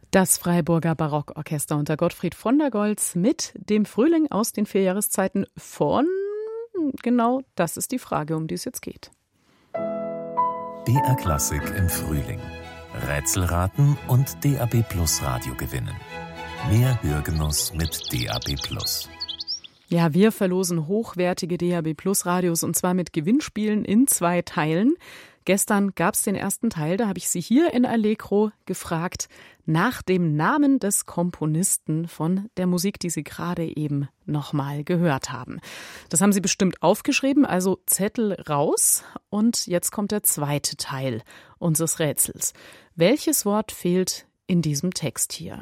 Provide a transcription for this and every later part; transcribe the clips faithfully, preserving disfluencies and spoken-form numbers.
Das Freiburger Barockorchester unter Gottfried von der Goltz mit dem Frühling aus den vier Jahreszeiten von, genau, das ist die Frage, um die es jetzt geht. D R Klassik im Frühling. Rätselraten und D A B Plus Radio gewinnen. Mehr Hörgenuss mit D A B Plus. Ja, wir verlosen hochwertige D A B Plus Radios und zwar mit Gewinnspielen in zwei Teilen. Gestern gab es den ersten Teil, da habe ich Sie hier in Allegro gefragt nach dem Namen des Komponisten von der Musik, die Sie gerade eben nochmal gehört haben. Das haben Sie bestimmt aufgeschrieben, also Zettel raus. Und jetzt kommt der zweite Teil unseres Rätsels. Welches Wort fehlt in diesem Text hier?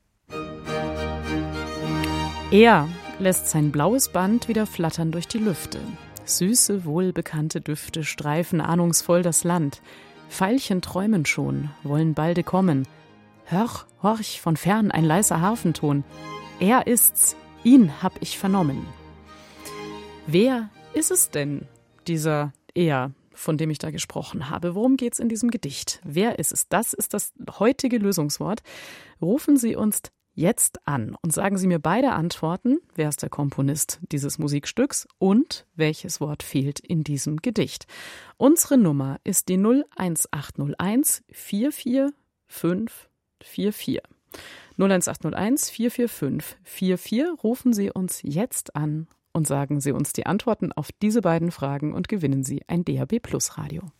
Er lässt sein blaues Band wieder flattern durch die Lüfte. Süße, wohlbekannte Düfte streifen ahnungsvoll das Land. Veilchen träumen schon, wollen balde kommen. Hörch, horch, von fern ein leiser Harfenton. Er ist's, ihn hab ich vernommen. Wer ist es denn, dieser Er, von dem ich da gesprochen habe? Worum geht's in diesem Gedicht? Wer ist es? Das ist das heutige Lösungswort. Rufen Sie uns jetzt an und sagen Sie mir beide Antworten, wer ist der Komponist dieses Musikstücks und welches Wort fehlt in diesem Gedicht. Unsere Nummer ist die null eins acht null eins vier vier fünf vier vier. null eins acht null eins vier vier fünf vier vier. Rufen Sie uns jetzt an und sagen Sie uns die Antworten auf diese beiden Fragen und gewinnen Sie ein D A B Plus Radio.